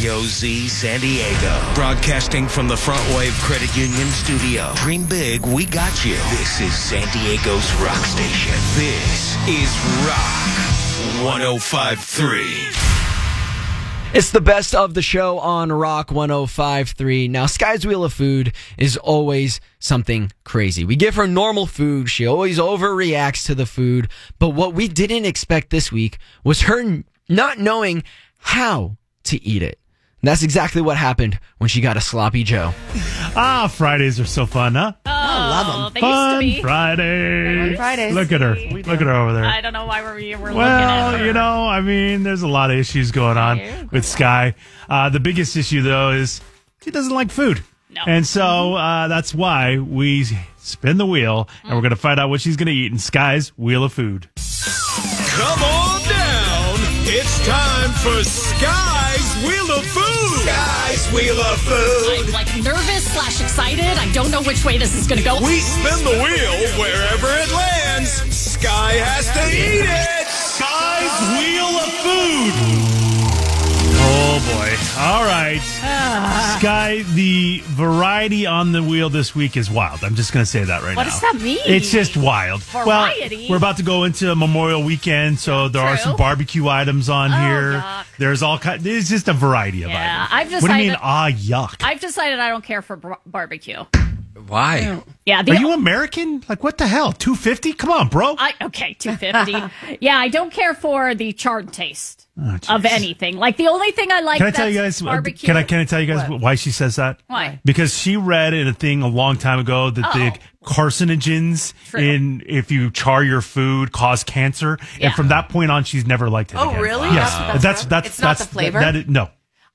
WKOZ San Diego. Broadcasting from the Front Wave Credit Union studio. Dream big, we got you. This is San Diego's rock station. This is Rock 105.3. It's the best of the show on Rock 105.3. Now, Sky's Wheel of Food is always something crazy. We give her normal food. She always overreacts to the food. But what we didn't expect this week was her not knowing how to eat it. And that's exactly what happened when she got a Sloppy Joe. Fridays are so fun, huh? I love them. They Fun used to be. Fridays. Fridays. Look at her. Look at her over there. I don't know why we're looking at her. Well, I mean, there's a lot of issues going on with Sky. The biggest issue, though, is she doesn't like food. No. And so that's why we spin the wheel, and we're going to find out what she's going to eat in Sky's Wheel of Food. Come on down. It's time for Sky's Wheel of Food. Sky's Wheel of Food. I'm like nervous/excited. I don't know which way this is going to go. We spin the wheel wherever it lands. Sky has to eat it. Sky's Wheel of Food. Oh, boy. All right. Sky, the variety on the wheel this week is wild. I'm just going to say that right now. What does that mean? It's just wild. Variety? Well, we're about to go into Memorial Weekend, so there are some barbecue items on here. Yuck. There's all kinds. There's just a variety of items. I've What do you mean, decided- yuck? I've decided I don't care for barbecue. Why? Yeah. Are you American? Like, what the hell? $2.50? Come on, bro. Okay, $2.50. Yeah, I don't care for the charred taste Oh, of anything. Like, the only thing I like Can I that's tell you guys? barbecue. Can I tell you guys why she says that? Why? Because she read in a thing a long time ago that the carcinogens if you char your food cause cancer, Yeah. and from that point on, she's never liked it. Oh, again. really? Yes, that's It's not the flavor? no.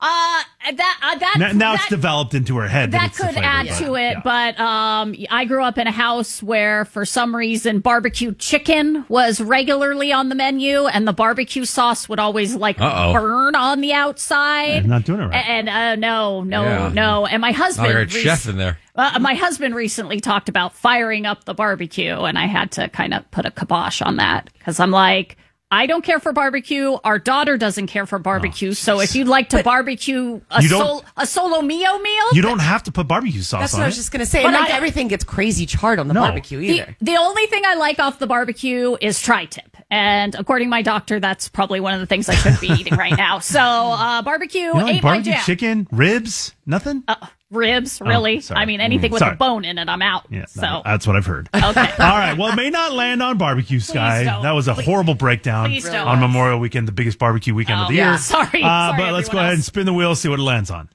Now it's that developed into her head. that it's the could flavor, add but- to it, yeah. but I grew up in a house where, for some reason, barbecue chicken was regularly on the menu, and the barbecue sauce would always burn on the outside. I'm not doing it right. And no. And my husband, Oh, chef in there. My husband recently talked about firing up the barbecue, and I had to kind of put a kibosh on that because I'm like, I don't care for barbecue. Our daughter doesn't care for barbecue. So if you'd like to barbecue a solo mio meal, You don't have to put barbecue sauce That's on what I it. was just going to say. But And not I- everything gets crazy charred on the barbecue either. the only thing I like off the barbecue is tri-tip. And according to my doctor, that's probably one of the things I shouldn't be eating right now. So barbecue You know, like ain't my barbecue jam. chicken, ribs, nothing. Ribs, really? sorry. I mean, anything with Sorry. a bone in it, I'm out. Yeah, So that's what I've heard. okay. All right. Well, it may not land on barbecue, Sky. don't. That was a horrible breakdown Please don't. on Memorial Weekend, the biggest barbecue weekend of the year. yeah. Sorry, But let's go everyone ahead and else. spin the wheel, see what it lands on.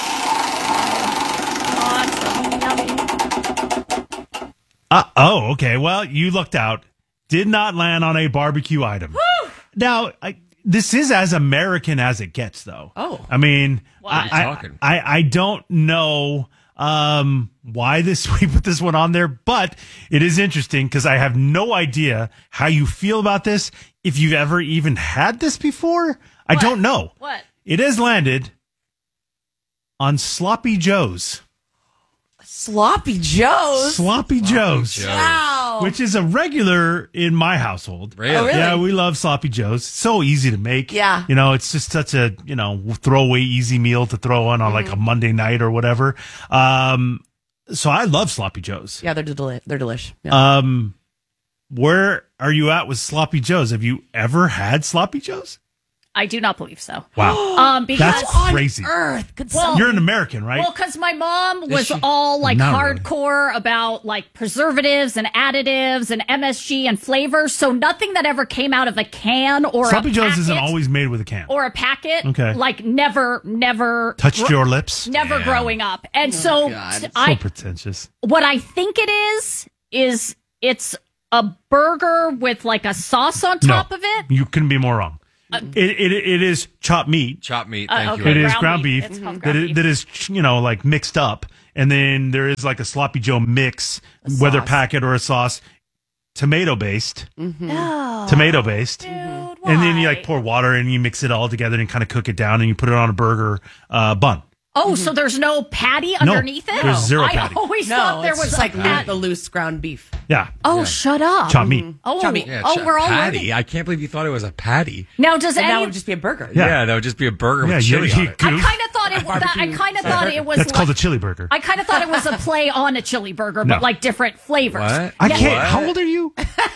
Okay. Well, you looked out. Did not land on a barbecue item. Now, this is as American as it gets, though. Oh. I mean, talking? I don't know why we put this one on there, but it is interesting because I have no idea how you feel about this. If you've ever even had this before, I don't know. What? It has landed on Sloppy Joe's. Sloppy Joe's. Sloppy Joe's. Wow. Which is a regular in my household. Really? Oh, really? Yeah, we love Sloppy Joe's. So easy to make. Yeah. You know, it's just such a, throwaway easy meal to throw on like a Monday night or whatever. So I love Sloppy Joe's. Yeah, they're delish. Yeah. Where are you at with Sloppy Joe's? Have you ever had Sloppy Joe's? I do not believe so. Wow. Because That's crazy. Earth. Good Well, You're an American, right? Well, because my mom was she? all like Not really. hardcore about like preservatives and additives and MSG and flavors. So nothing that ever came out of a can or Sloppy a Joe's packet isn't always made with a can. or a packet. Okay. Like never Touched your lips? never Damn. growing up. And so So pretentious. what I think it is it's a burger with like a sauce on top of it. You couldn't be more wrong. It is chopped meat. Chopped meat. Thank okay. It you. is Ground ground beef. beef It's called that ground is, beef. that is, like mixed up. And then there is like a Sloppy Joe mix, whether sauce. packet or a sauce, tomato based. Oh, Tomato based. dude, And then you like pour water and you mix it all together and kind of cook it down and you put it on a burger bun. Oh, so there's no patty underneath it? there's zero I patty. always thought there it's was just a like patty. the loose ground beef. Yeah. Oh, shut up. Chopped meat. Oh, Chopped meat. Yeah, we're all patty. learning. I can't believe you thought it was a patty. Now, does And that any... would just be a burger. Yeah, that would just be a burger with chili on it. I kind of thought it was That's like, called a chili burger. I kind of thought it was a play on a chili burger, No. but like different flavors. What? I Yeah. can't. What? How old are you?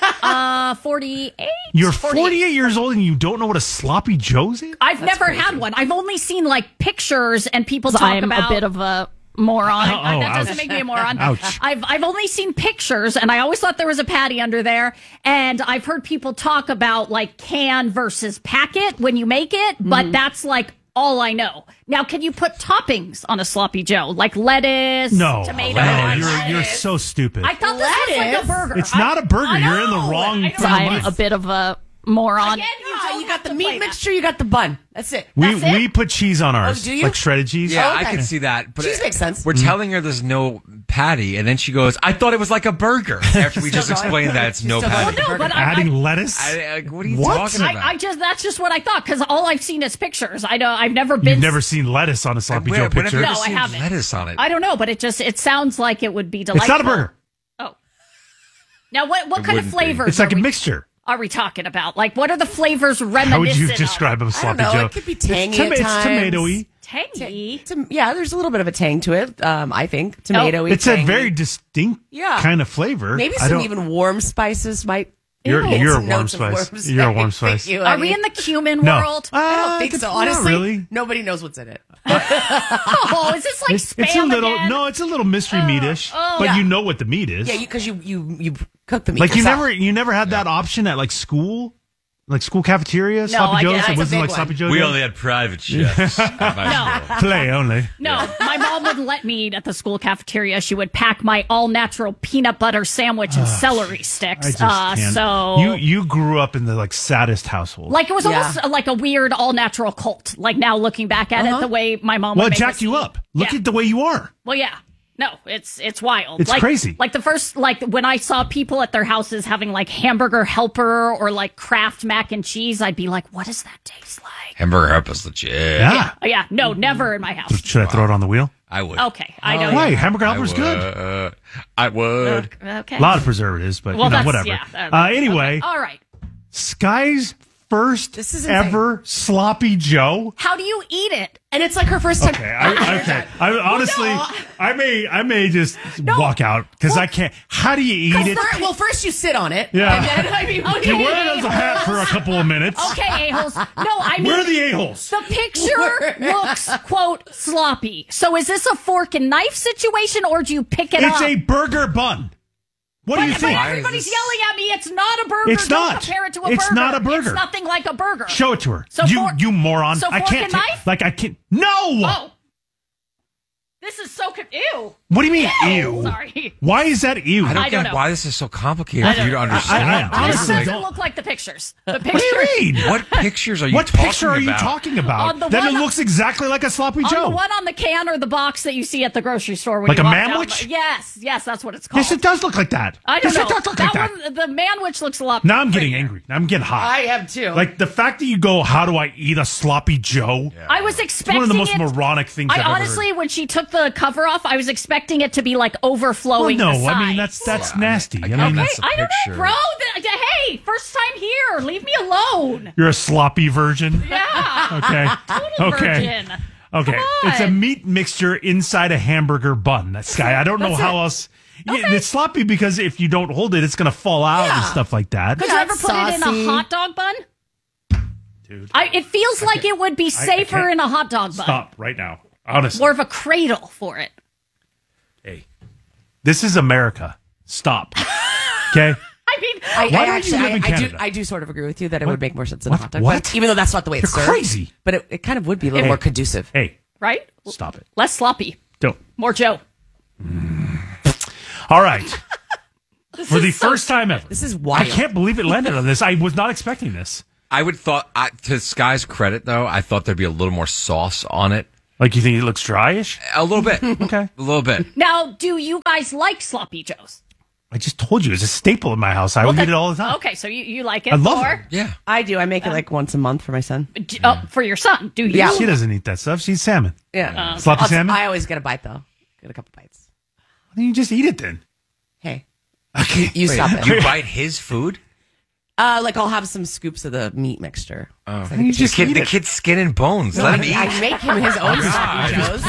48? You're 48 years old and you don't know what a sloppy joe's is? I've never had one. I've only seen like pictures and people talk about. I'm a bit of a moron. Oh, That doesn't ouch. make me a moron. Ouch. I've only seen pictures, and I always thought there was a patty under there. And I've heard people talk about like can versus packet when you make it, but that's like all I know. Now, can you put toppings on a sloppy Joe, like lettuce, No. tomato? No, you're so stupid. I thought this was like a burger. It's not a burger. I You're in the know. wrong I know. frame of I'm mind. a bit of a moron. Again, don't you got have the to meat play that. mixture, you got the bun. That's it. That's it? We put cheese on ours. Oh, do you? Like shredded cheese. Yeah, Oh, okay. I can see that. But Cheese makes sense. We're telling her there's no patty, and then she goes, "I thought it was like a burger." After we just explained that it's no Still patty. going. No, but Adding lettuce? What are you What? talking about? I just that's just what I thought because all I've seen is pictures. I know I've never been. You've never seen lettuce on a sloppy Where- Joe when have picture? you No, ever I seen haven't. lettuce on it? I don't know, but it sounds like it would be delightful. It's not a burger. Oh, now what kind of wouldn't be. flavors? It's like are a we- mixture. Are we talking about? Like, what are the flavors reminiscent How would you of? describe a I don't sloppy know. Joe? It could be tangy It's at times. tomatoey. Tangy. Yeah, there's a little bit of a tang to it. I think tomatoey. It's a tangy. very distinct Yeah. kind of flavor. maybe I some don't- even warm spices might. You're hit a some warm notes of spice. You're a warm Thank spice. you, Are honey. we in the cumin No. world? I don't think so. Not Honestly, really. nobody knows what's in it. Oh, is this like spam It's a little again? no, it's a little mystery meatish, but Yeah. you know what the meat is. Yeah, because you cook the meat. like you yourself. never had that option at like school cafeteria, I sloppy joes. guess It it's a wasn't big like one. sloppy joe. We day? only had private chefs. No. Filet only. No, my mom wouldn't let me eat at the school cafeteria. She would pack my all-natural peanut butter sandwich and celery I sticks. just can't. So You grew up in the like saddest household. like it was Yeah. almost like a weird all-natural cult. Like now looking back at it, the way my mom well, would it make jacked us you eat. up. Look Yeah. at the way you are. Well, yeah. No, it's wild. It's like, crazy. Like the first, like when I saw people at their houses having like hamburger helper or like Kraft mac and cheese, I'd be like, what does that taste like? Hamburger help is legit. Yeah. Oh, yeah, no, never in my house. Should I throw it on the wheel? I would. Okay, I know. Why? Hamburger I helper's would. good. I would. Okay. A lot of preservatives, but Well, you know, that's, whatever. yeah. Anyway, All right. Sky's first This is insane. ever sloppy Joe. How do you eat it? and it's like her first time. Okay, I honestly, I may just walk out because I can't. How do you eat it? First you sit on it. Yeah. And then, I mean, You wear it as a hat for a couple of minutes. Okay, a-holes. No, I mean, Where are the a-holes? the picture looks, quote, sloppy. So is this a fork and knife situation or do you pick it It's up? a burger bun. What do you But think? everybody's yelling at me. It's not a burger. It's Don't not. compare it to a It's burger. not a burger. It's nothing like a burger. Show it to her. So you moron. so I fork can't and take- knife? Like I can't. No. Oh. This is so ew. What do you mean? Ew. Sorry. Why is that ew? I don't I don't get know. why this is so complicated for you to understand. I This honestly doesn't don't. look like the pictures. The picture. What do you mean? What pictures are you What talking picture are you about? talking about? On the Then it one- looks exactly like a sloppy On Joe. the one on the can or the box that you see at the grocery store when Like you a walk down manwich? the- Yes, that's what it's called. Yes, it does look like that. I don't yes, know. it does look like that. One, the manwich looks a lot. Now I'm getting prettier. angry. Now I'm getting hot. I am too. Like the fact that you go, how do I eat a sloppy Joe? I was It's expecting one of the most it. moronic things I've I ever honestly, heard. when she took the cover off, I was expecting it to be like overflowing. Well, the no, I mean sides. that's nasty. I mean, Okay. Hey, That's a I don't know, picture. bro. Hey, first time here. Leave me alone. you're a sloppy virgin. Yeah. Okay. Total Okay. virgin. Okay. Come It's a on. meat mixture inside a hamburger bun. That's guy. I don't know That's how it. else. Yeah, it's sloppy because if you don't hold it, it's going to fall out and Yeah. stuff like that. Could you ever put it in saucy. a hot dog bun? Dude, It feels like it would be safer can't- in a hot dog bun. stop right now. Honestly. More of a cradle for it. Hey, this is America. Stop. Okay. I mean, Why don't you live in Canada? I do sort of agree with you that it What? would make more sense in What? a hot dog. What? But even though that's not the way it's You're served. crazy. But it kind of would be a little Hey. more conducive. Hey, right? stop it. Less sloppy. Don't. More Joe. All right. For the first time ever. This is I wild. can't believe it landed on this. I was not expecting this. I would thought, to Sky's credit though, I thought there'd be a little more sauce on it. Like, you think it looks dryish? A little bit. Okay. A little bit. Now, do you guys like sloppy joes? I just told you it's a staple in my house. I would eat it all the time. Okay, so you like it. I love or, it. Yeah. I do. I make it like once a month for my son. For your son, do you? Yeah. She doesn't eat that stuff. She eats salmon. Yeah. Sloppy salmon? I always get a bite, though. Get a couple bites. Why don't you just eat it then? Hey. Okay. You stop it. You bite his food? Like I'll have some scoops of the meat mixture. Oh. You just eat The it. kid's skin and bones. Let him eat. I make him his own sloppy joes.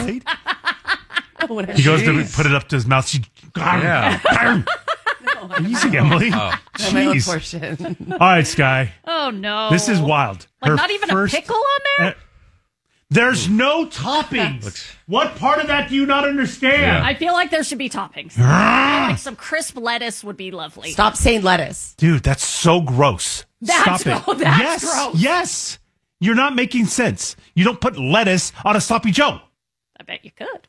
He goes to put it up to his mouth. She, Yeah. easy, Emily. Oh. My own Jeez. portion. All right, Sky. Oh no, This is wild. Like Her not even first- a pickle on there. There's no toppings. What part of that do you not understand? Yeah. I feel like there should be toppings. I feel like some crisp lettuce would be lovely. Stop saying lettuce. Dude, that's so gross. That's Stop it. that's yes, gross. yes. You're not making sense. You don't put lettuce on a sloppy Joe. I bet you could.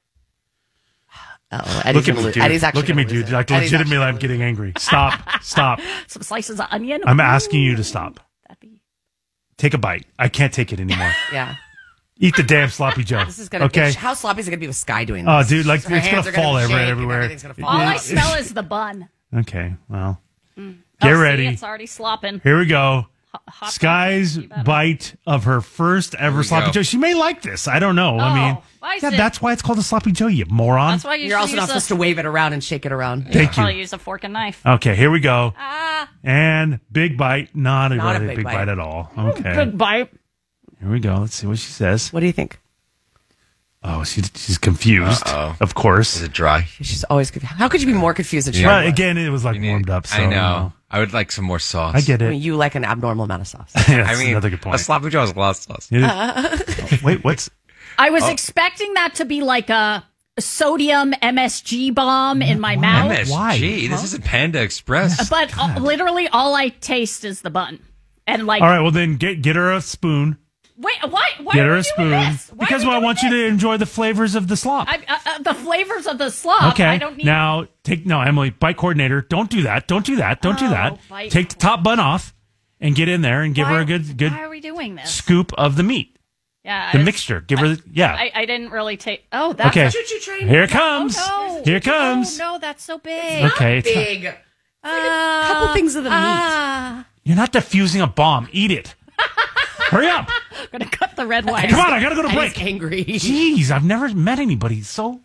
Oh, Eddie's Look at gonna me, lose. dude. Eddie's actually Look at me, gonna lose dude. it. Like Eddie's legitimately, actually I'm getting angry. Stop. Stop. Some slices of onion. I'm asking you to stop. That'd be- Take a bite. I can't take it anymore. Yeah. Eat the damn sloppy Joe. This is gonna. Okay. How sloppy is it gonna be with Sky doing this? Oh, dude, like Her it's hands gonna are fall be shaking, everywhere. everything's gonna fall. All I smell is the bun. Okay. Well, Oh, get see, ready. it's already slopping. Here we go. Hot Sky's you better. bite of her first ever we sloppy go. Joe. She may like this. I don't know. I Oh, mean, why is yeah, it- that's why it's called a sloppy Joe, you moron. That's why you You're should also use not supposed to wave it around and shake it around. Thank probably you. use a fork and knife. Okay, here we go. Ah, And big bite. Not a Not a really big big bite bite. at all. Okay. big bite. Here we go. Let's see what she says. What do you think? Oh, she's confused. Uh-oh. Of course. Is it dry? She's always confused. How could you be more confused than she Well, was? again, it was like warmed up. So, I you know. I would like some more sauce. I get I it. mean, you like an abnormal amount of sauce. Yeah, that's I mean, another good point. a sloppy Joe has a lot of sauce. It is- Wait, what's? I was expecting that to be like a sodium MSG bomb in my mouth, MSG. Why? This isn't Panda Express. but literally all I taste is the bun. And like, All right, well then get her a spoon. wait, why Get are her we a doing spoon this? Why because are we I doing want you this? to enjoy the flavors of the slop. The flavors of the slop. Okay. I don't need. Now Emily, bite coordinator. Don't do that. Don't do that. Don't do that. bite Take the top bun off and get in there and give her a good Why are we doing this? scoop of the meat, Yeah, the it's- mixture. Give her, yeah. I didn't really take. Oh, that's Okay. a choo-choo train. Here it comes. Oh, no. Here it comes. Oh, no, that's so big. Okay. it's not- Big. A couple things of the meat. You're not diffusing a bomb. Eat it. Hurry up. I'm gonna cut the red wine. Come on. I gotta go to Eddie's break. angry. Jeez, I've never met anybody so.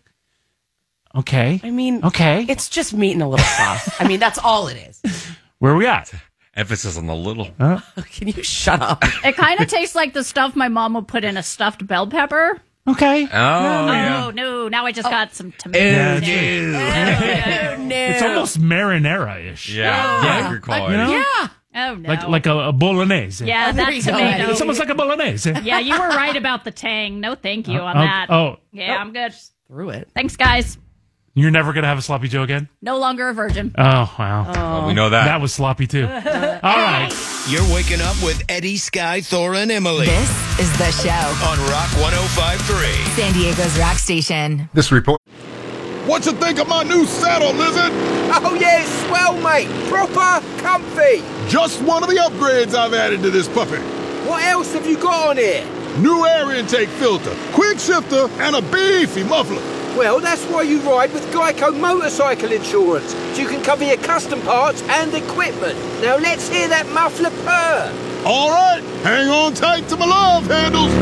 Okay. I mean, Okay. it's just meat and a little sauce. I mean, that's all it is. Where are we at? Emphasis on the little. Can you shut up? It kind of tastes like the stuff my mom would put in a stuffed bell pepper. Okay. Oh, yeah. Oh no! Now I just got some Ew, tomatoes. dude. No. It's almost marinara-ish. Yeah, yeah, good quality. You know? Yeah. Oh no! Like a bolognese. yeah, Oh, there that you go, tomato. Eddie. It's almost like a bolognese. Yeah, you were right about the tang. No, thank you on Oh, that. oh. Yeah, I'm good. Through it. Thanks, guys. You're never going to have a sloppy Joe again? No longer a virgin. Oh, wow. Well, we know that. That was sloppy, too. All right. You're waking up with Eddie, Sky, Thora, and Emily This is the show. on Rock 105.3. San Diego's rock station. This report. What you think of my new saddle, Lizard? Oh yeah, it's swell, mate. Proper comfy. Just one of the upgrades I've added to this puppy. What else have you got on here? New air intake filter, quick shifter, and a beefy muffler. Well, that's why you ride with Geico Motorcycle Insurance, so you can cover your custom parts and equipment. Now let's hear that muffler purr. All right, hang on tight to my love handles.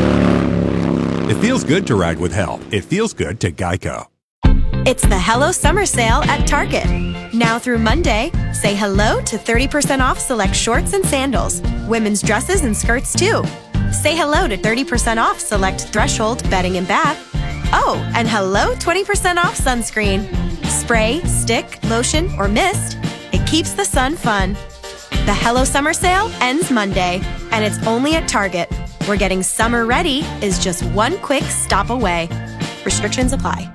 It feels good to ride with help. It feels good to Geico. It's the Hello Summer Sale at Target. Now through Monday, say hello to 30% off select shorts and sandals, women's dresses and skirts too. Say hello to 30% off select Threshold bedding and bath. Oh, and hello 20% off sunscreen. Spray, stick, lotion, or mist. It keeps the sun fun. The Hello Summer Sale ends Monday, and it's only at Target, where getting summer ready is just one quick stop away. Restrictions apply.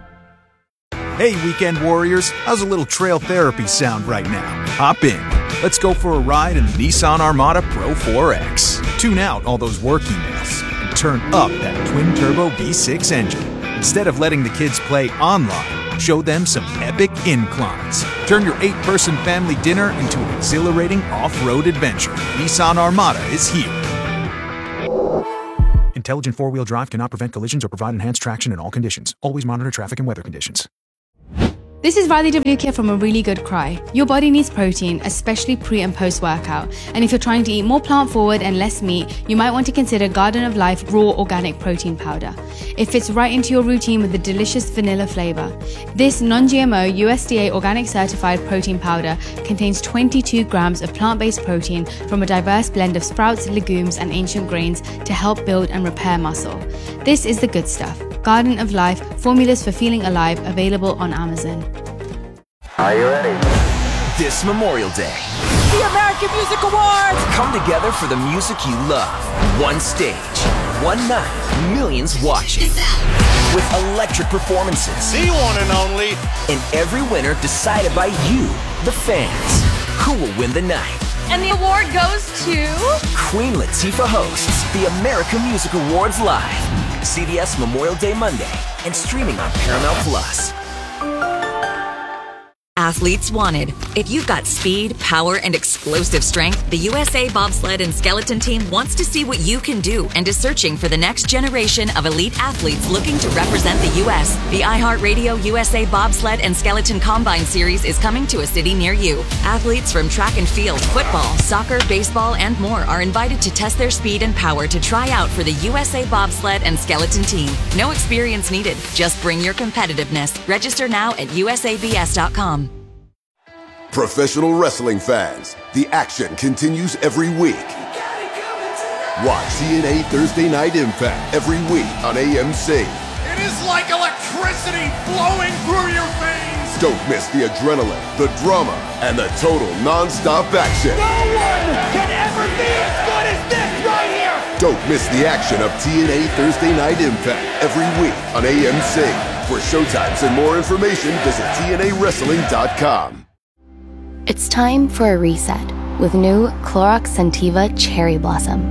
Hey, weekend warriors, how's a little trail therapy sound right now? Hop in. Let's go for a ride in the Nissan Armada Pro 4X. Tune out all those work emails and turn up that twin-turbo V6 engine. Instead of letting the kids play online, show them some epic inclines. Turn your 8-person family dinner into an exhilarating off-road adventure. Nissan Armada is here. Intelligent four-wheel drive cannot prevent collisions or provide enhanced traction in all conditions. Always monitor traffic and weather conditions. This is Radhi Devlukia from A Really Good Cry. Your body needs protein, especially pre and post workout. And if you're trying to eat more plant forward and less meat, you might want to consider Garden of Life Raw Organic Protein Powder. It fits right into your routine with the delicious vanilla flavor. This non-GMO USDA organic certified protein powder contains 22 grams of plant-based protein from a diverse blend of sprouts, legumes, and ancient grains to help build and repair muscle. This is the good stuff. Garden of Life, formulas for feeling alive, available on Amazon. Are you ready? This Memorial Day, the American Music Awards come together for the music you love. One stage, one night, millions watching. With electric performances. The one and only. And every winner decided by you, the fans. Who will win the night? And the award goes to... Queen Latifah hosts the American Music Awards live. CBS Memorial Day Monday and streaming on Paramount Plus. Athletes wanted. If you've got speed, power, and explosive strength, the USA Bobsled and Skeleton Team wants to see what you can do and is searching for the next generation of elite athletes looking to represent the U.S. The iHeartRadio USA Bobsled and Skeleton Combine Series is coming to a city near you. Athletes from track and field, football, soccer, baseball, and more are invited to test their speed and power to try out for the USA Bobsled and Skeleton Team. No experience needed. Just bring your competitiveness. Register now at usabs.com. Professional wrestling fans, the action continues every week. Watch TNA Thursday Night Impact every week on AMC. It is like electricity flowing through your veins. Don't miss the adrenaline, the drama, and the total non-stop action. No one can ever be as good as this right here. Don't miss the action of TNA Thursday Night Impact every week on AMC. For showtimes and more information, visit TNAWrestling.com. It's time for a reset with new Clorox Scentiva Cherry Blossom.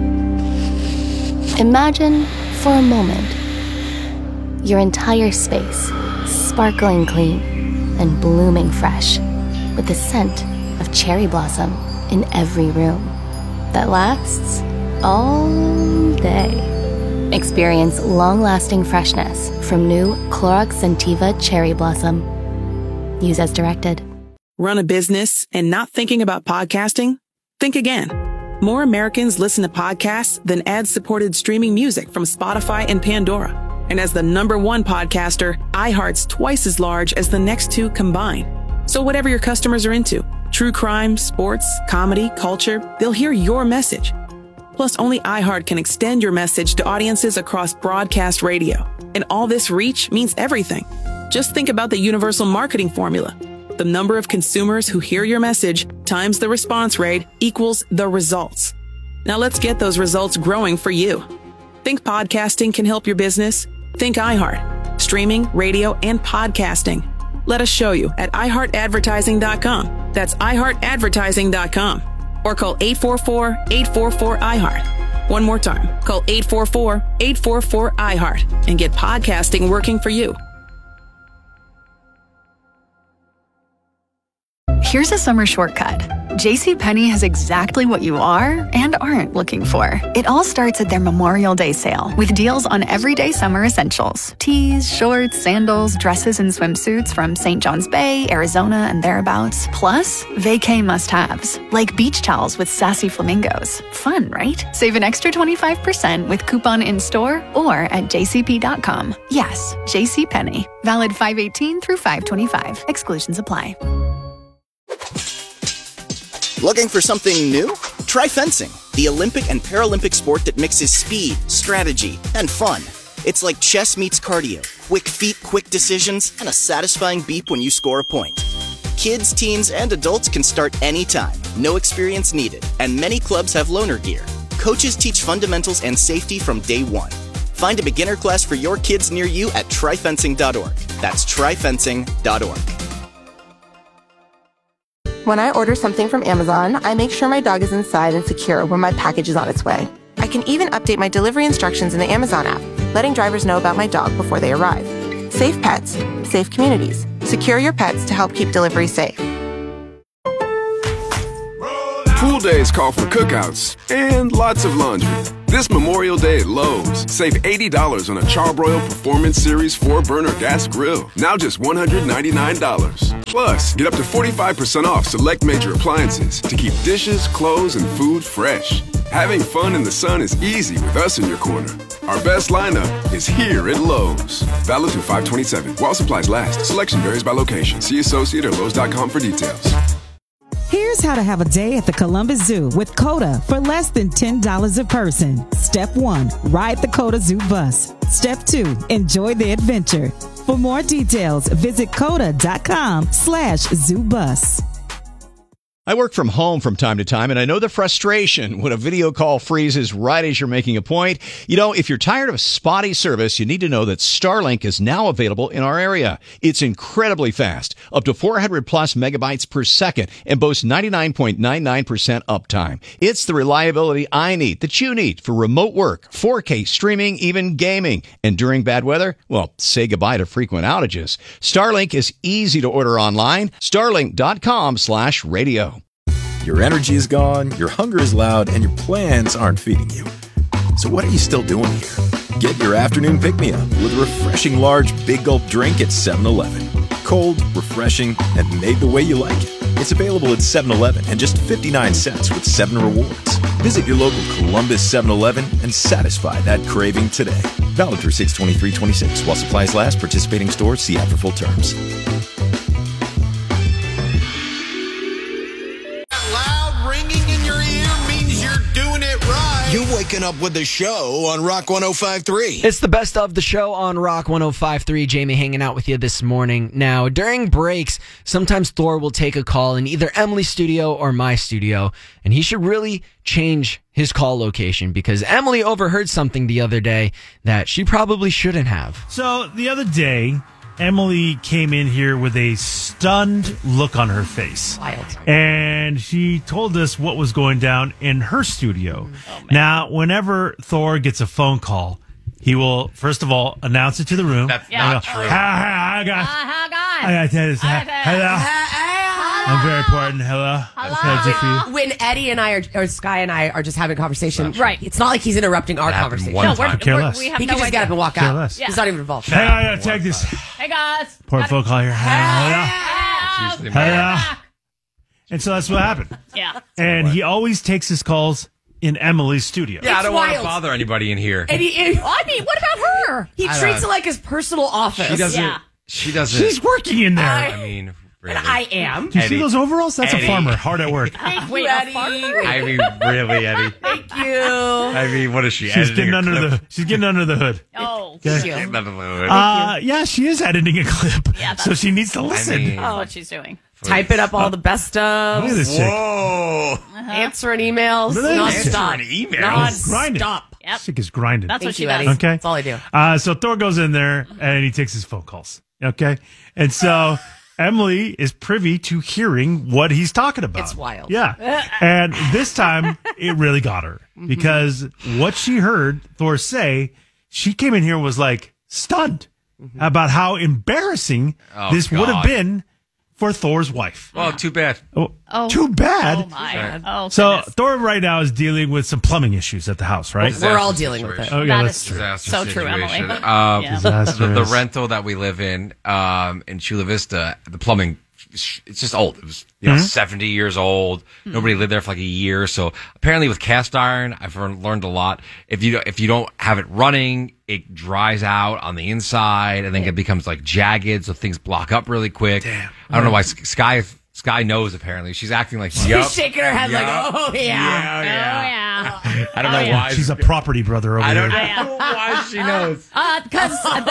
Imagine, for a moment, your entire space sparkling clean and blooming fresh with the scent of cherry blossom in every room that lasts all day. Experience long-lasting freshness from new Clorox Scentiva Cherry Blossom. Use as directed. Run a business and not thinking about podcasting? Think again. More Americans listen to podcasts than ad-supported streaming music from Spotify and Pandora. And as the #1 podcaster, iHeart's twice as large as the next two combined. So whatever your customers are into, true crime, sports, comedy, culture, they'll hear your message. Plus, only iHeart can extend your message to audiences across broadcast radio. And all this reach means everything. Just think about the universal marketing formula. The number of consumers who hear your message times the response rate equals the results. Now let's get those results growing for you. Think podcasting can help your business? Think iHeart. Streaming, radio, and podcasting. Let us show you at iHeartAdvertising.com. That's iHeartAdvertising.com. Or call 844-844-iHeart. One more time. Call 844-844-iHeart and get podcasting working for you. Here's a summer shortcut. JCPenney has exactly what you are and aren't looking for. It all starts at their Memorial Day sale with deals on everyday summer essentials. Tees, shorts, sandals, dresses, and swimsuits from St. John's Bay, Arizona, and thereabouts. Plus, vacay must-haves, like beach towels with sassy flamingos. Fun, right? Save an extra 25% with coupon in-store or at jcp.com. Yes, JCPenney. Valid 5/18 through 5/25. Exclusions apply. Looking for something new? Try fencing, the Olympic and Paralympic sport that mixes speed, strategy, and fun. It's like chess meets cardio, quick feet, quick decisions, and a satisfying beep when you score a point. Kids, teens, and adults can start anytime, no experience needed, and many clubs have loaner gear. Coaches teach fundamentals and safety from day one. Find a beginner class for your kids near you at tryfencing.org. That's tryfencing.org. When I order something from Amazon, I make sure my dog is inside and secure when my package is on its way. I can even update my delivery instructions in the Amazon app, letting drivers know about my dog before they arrive. Safe pets, safe communities. Secure your pets to help keep delivery safe. Pool days call for cookouts and lots of laundry. This Memorial Day at Lowe's, save $80 on a Charbroil Performance Series 4-burner gas grill. Now just $199. Plus, get up to 45% off select major appliances to keep dishes, clothes, and food fresh. Having fun in the sun is easy with us in your corner. Our best lineup is here at Lowe's. Valid through 5/27. While supplies last. Selection varies by location. See associate or Lowe's.com for details. Here's how to have a day at the Columbus Zoo with COTA for less than $10 a person. Step 1, ride the COTA Zoo bus. Step 2, enjoy the adventure. For more details, visit COTA.com/ZooBus. I work from home from time to time, and I know the frustration when a video call freezes right as you're making a point. You know, if you're tired of spotty service, you need to know that Starlink is now available in our area. It's incredibly fast, up to 400 plus megabytes per second, and boasts 99.99% uptime. It's the reliability I need, that you need, for remote work, 4K streaming, even gaming. And during bad weather, well, say goodbye to frequent outages. Starlink is easy to order online. Starlink.com/radio. Your energy is gone, your hunger is loud, and your plans aren't feeding you. So what are you still doing here? Get your afternoon pick-me-up with a refreshing large Big Gulp drink at 7-Eleven. Cold, refreshing, and made the way you like it. It's available at 7-Eleven and just 59 cents with 7 rewards. Visit your local Columbus 7-Eleven and satisfy that craving today. Valid through 6/23/26. While supplies last, participating stores see app for full terms. You're waking up with the show on Rock 105.3. It's the best of the show on Rock 105.3. Jamie hanging out with you this morning. Now, during breaks, sometimes Thor will take a call in either Emily's studio or my studio, and he should really change his call location because Emily overheard something the other day that she probably shouldn't have. So the other day, Emily came in here with a stunned look on her face. Wild. And she told us what was going down in her studio. Now, whenever Thor gets a phone call, he will, first of all, announce it to the room. That's not true. Hi, guys. I got to tell you this. Hello. I'm very important. Hello. When Eddie and I or Sky and I are just having a conversation, right? It's not like he's interrupting our conversation. No, we he can just get up and walk out. He's not even involved. Hey, I gotta take this. Hey guys. Important phone call here. Hello. And so that's what happened. Yeah. And he always takes his calls in Emily's studio. Yeah, I don't want to bother anybody in here. And I mean, what about her? He treats it like his personal office. She doesn't. She's working in there. I mean, really. And I am. Do you see those overalls? That's a farmer, hard at work. Wait, Eddie. I mean, really, Eddie. Thank you. I mean, what is she? She's getting under the hood. Oh, thank you. Yeah, she is editing a clip. Yeah, so she needs to listen. That's what she's doing. Typing up all the best of. Look at this chick. Whoa. Answering emails. Answering emails. Grinding. Stop. Yep. Chick is grinding. That's what she Eddie. does. Okay. That's all I do. So Thor goes in there and he takes his phone calls. Okay. And so Emily is privy to hearing what he's talking about. It's wild. Yeah. And this time it really got her because what she heard Thor say, she came in here and was like stunned about how embarrassing this would have been for Thor's wife. Well, too bad. Too bad. Oh my. Oh, So goodness. Thor right now is dealing with some plumbing issues at the house, right? We're all dealing with it. Oh, yeah, That that's is true. Disaster so true, situation. Emily. Yeah. The rental that we live in Chula Vista, the plumbing, it's just old. It was 70 years old. Nobody lived there for like a year. So apparently with cast iron, I've learned a lot. If you don't have it running, it dries out on the inside and then it becomes like jagged. So things block up really quick. Damn. I don't know why Sky knows apparently. She's acting like, She's shaking her head like, oh, yeah. Yeah. I don't know why. She's a property brother over I don't here. know why she knows. Because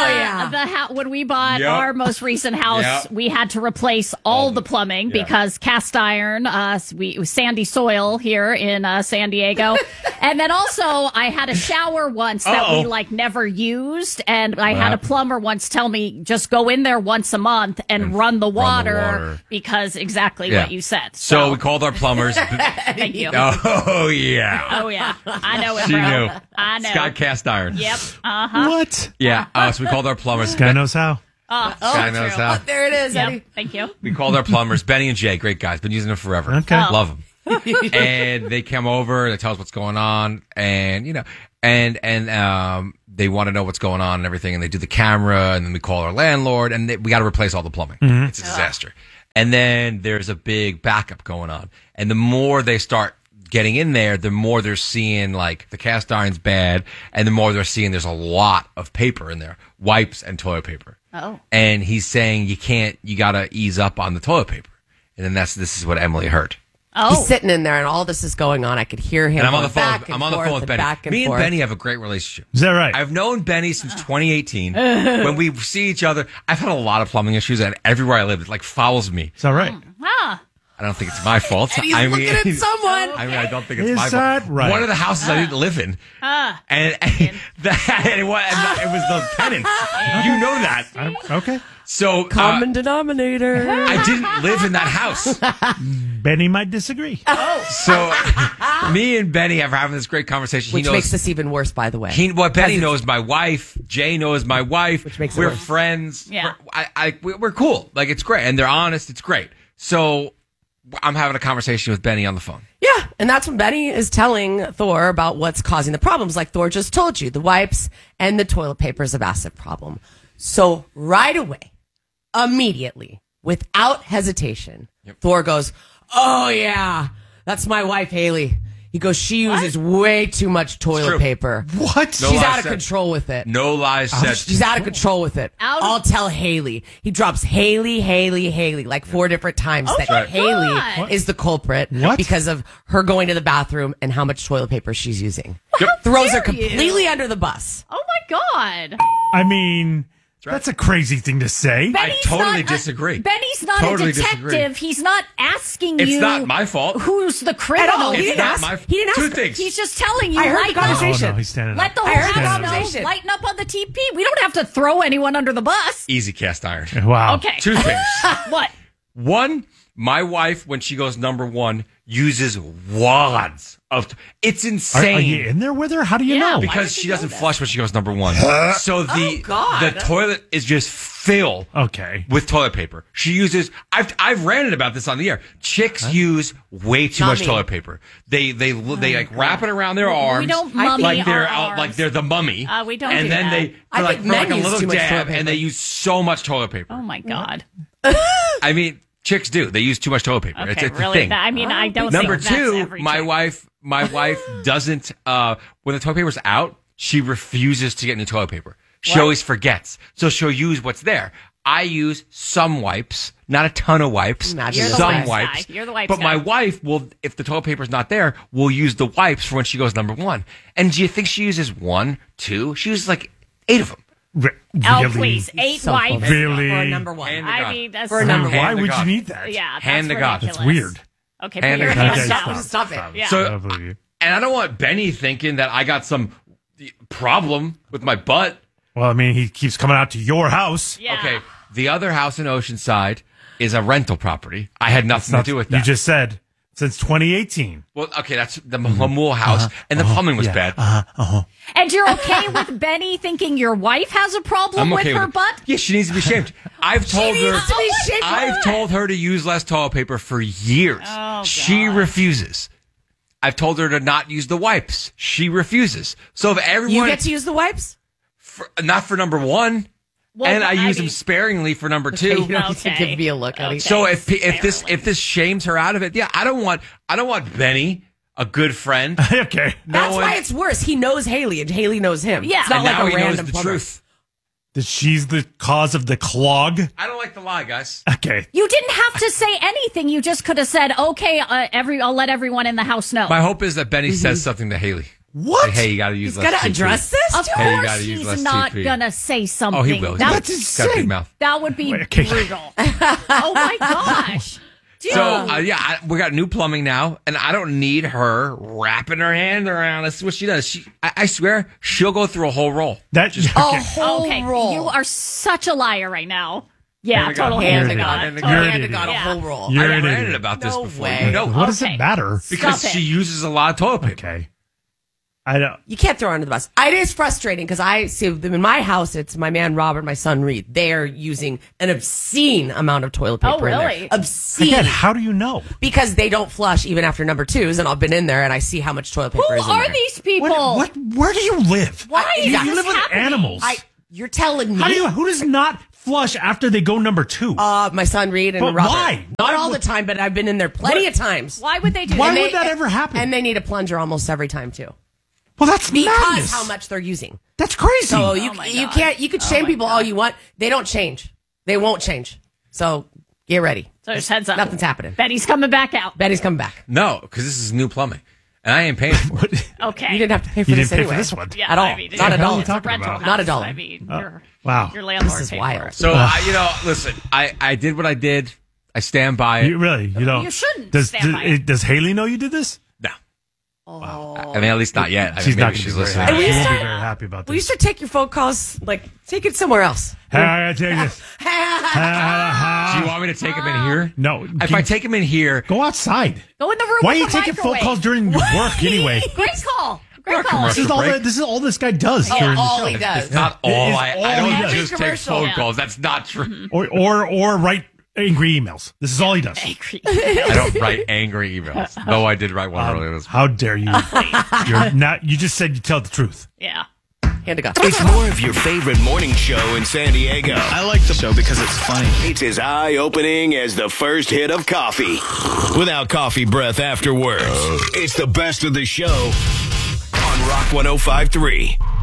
when we bought our most recent house, we had to replace all the plumbing because cast iron, sandy soil here in San Diego. And then also I had a shower once that we never used. And I had a plumber once tell me, just go in there once a month and run the water because exactly what you said. So we called our plumbers. Thank you. Oh, yeah. Oh, yeah. I know it, She bro. knew. I know. Sky cast iron. Yep. Uh-huh. What? Yeah. So we called our plumbers. Guy knows how. Sky knows how. There it is, Yep. Eddie. Thank you. We called our plumbers, Benny and Jay, great guys, been using them forever. Okay. Love them. And they come over, they tell us what's going on, and they want to know what's going on and everything, and they do the camera, and then we call our landlord, and we got to replace all the plumbing. Mhm. It's a disaster. And then there's a big backup going on, and the more they start getting in there, the more they're seeing like the cast iron's bad, and the more they're seeing there's a lot of paper in there, wipes and toilet paper. Oh. And he's saying you gotta ease up on the toilet paper. And then this is what Emily heard. Oh. He's sitting in there, and all this is going on. I could hear him. And I'm on the going phone. back I'm on the and phone forth with and Benny. back and Me and forth. Benny have a great relationship. Is that right? I've known Benny since 2018. When we see each other, I've had a lot of plumbing issues, and everywhere I live, it like follows me. Is that right? Ah. I don't think it's my fault. And he's looking at someone. I mean, I don't think it's Is my that fault. right? One of the houses I didn't live in, and it was the tenants. You know that. Okay. So Common denominator. I didn't live in that house. Benny might disagree. So me and Benny are having this great conversation. Which makes this even worse, by the way. Benny knows my wife. Jay knows my wife. Which makes it we're worse. friends. Yeah. We're cool. Like, it's great. And they're honest. It's great. So I'm having a conversation with Benny on the phone. Yeah, and that's when Benny is telling Thor about what's causing the problems. Like Thor just told you, the wipes and the toilet paper is a massive problem. So right away, immediately, without hesitation, Thor goes, "Oh yeah, that's my wife Haley." He goes, "She uses way too much toilet true. paper. What? She's out of control with it. No lies said. She's out of control with it. I'll tell Haley." He drops Haley like 4 different times that right. Haley What? is the culprit What? because of her going to the bathroom and how much toilet paper she's using. Throws her dare you? completely under the bus. Oh my God. I mean, that's a crazy thing to say. Benny's totally not disagree. Benny's not Totally a detective. disagree. He's not asking It's you. not my fault. Who's the criminal? At all. He It's didn't not ask. my- He didn't ask. Two things. He's just telling you. I heard the lighten up. conversation. Oh, no, he's standing Let up. the I whole heard the house know. conversation. Lighten up on the TP. We don't have to throw anyone under the bus. Easy cast iron. Wow. Okay. Two things. What? One, my wife, when she goes number one, uses wads of. It's insane. Are you in there with her? How do you Yeah, know? why Because does she he know doesn't that? flush when she goes number one. So the toilet is just filled Okay. with toilet paper. She uses. I've ranted about this on the air. Chicks use way too much Mummy. toilet paper. They like wrap it around their arms. don't mummy like they're our arms. like they're the mummy. We don't And do then that. they I for think like, for like men a use little too much toilet dab, paper. and they use so much toilet paper. Oh my God. I mean, chicks do. They use too much toilet paper. Okay, it's a really? thing. I mean, I don't Number think that's two, every my chick. wife doesn't. When the toilet paper's out, she refuses to get new toilet paper. She What? always forgets, so she'll use what's there. I use some wipes, not a ton of wipes. Imagine You're the some wipes wipes. guy. You're the wipes But my guy. wife will, if the toilet paper's not there, will use the wipes for when she goes number one. And do you think she uses 1, 2? She uses like 8 of them. Oh, Really? please. 8 So wipes. full. Really? For a number one. Hand to I God. mean, that's For a number Why Hand to would you God. need that? Yeah, that's Hand to God. ridiculous. That's weird. Okay, Hand put to your God. hands Okay, down. Stop it. Yeah. So- I believe you. And I don't want Benny thinking that I got some problem with my butt. Well, I mean, he keeps coming out to your house. Yeah. Okay, the other house in Oceanside is a rental property. I had nothing to do with that. You just said since 2018. Well, okay, that's the Hamul house, and the plumbing was bad. And you're okay with Benny thinking your wife has a problem I'm with okay her with it. butt? Yeah, she needs to be shamed. I've told her. needs to be shamed for I've what? told her to use less toilet paper for years. Oh, she God. refuses. I've told her to not use the wipes. She refuses. So if everyone, You get to use the wipes? not for number one, Well, and I use them mean- sparingly for number Okay, two. you don't need to Okay. give me a look, honey. So if this shames her out of it, yeah, I don't want Benny, a good friend. Okay. That's knowing- why it's worse. He knows Haley, and Haley knows him. Yeah. It's not and like now a he knows random the plumber. truth. That she's the cause of the clog. I don't like the lie, guys. Okay. You didn't have to say anything. You just could have said, "Okay, I'll let everyone in the house know." My hope is that Benny says something to Haley. What? Like, hey, you got to use He's less got to TP. address this? Of Hey, you course, gotta use less he's not TP. gonna say something. Oh, he will. That, He's got a big mouth. that would be Okay. brutal. Oh my gosh. Dude. So we got new plumbing now, and I don't need her wrapping her hand around. That's what she does. I swear, she'll go through a whole roll. That just A whole okay, roll. you are such a liar right now. Yeah, Hand to God. total You're hand an to idiot. God. Hand to Total God. hand to You're an God. a Yeah. whole roll. You're I an ranted idiot. about this No before. way. You know, What does Okay. it matter? because Stop it. she uses a lot of toilet paper. Okay. I don't. You can't throw her under the bus. It is frustrating because I see them in my house. It's my man Robert, my son Reed. They are using an obscene amount of toilet paper in there. Obscene. Again, how do you know? Because they don't flush even after number 2s, and I've been in there and I see how much toilet paper is in there. Who are these people? Where do you live? Why is you this live with happening? animals. You're telling me? Who does not flush after they go number 2? My son Reed and But Robert. why? Not all the time, but I've been in there plenty of times. Why would they do Why that? would that ever happen? And they need a plunger almost every time too. Well, that's because madness. how much they're using. That's crazy. So you can't. You could shame people all you want. They don't change. They won't change. So get ready. So just heads up. Nothing's happening. Betty's coming back out. Betty's coming back. No, because this is new plumbing, and I ain't paying for it. Okay. You didn't have to pay for You this didn't pay for anyway. this one. Yeah, at all. I mean, Not a dollar. It's a rental house. Not a dollar. I mean, Wow. your landlord This is paid wild. for it. So listen, I did what I did. I stand by it. You don't. You shouldn't Does stand by it. Does Haley know you did this? No. Oh. I mean, at least not yet. I She's mean, not maybe gonna she's be very listening. happy. we She won't start- be very happy about We this. used to take your phone calls. Take it somewhere else. Hey, I gotta take this. Do you want me to take him in here? No. If I take him in here, Go outside. Go in the room Why are with you the taking phone microwave. calls during your work anyway? Great call. Great call. This is all. break. This is all this guy does. Oh, during the all show. he does. it's not all. It is I all don't he does. just take Commercial. phone Yeah. calls. That's not true. Or write angry emails. This is all he does. I don't write angry emails. Though I did write one earlier this How dare you? You're not. You just said you tell the truth. Yeah. Hand to God. It's more of your favorite morning show in San Diego. I like the show because it's funny. It's as eye-opening as the first hit of coffee. Without coffee breath afterwards. It's the best of the show on Rock 105.3.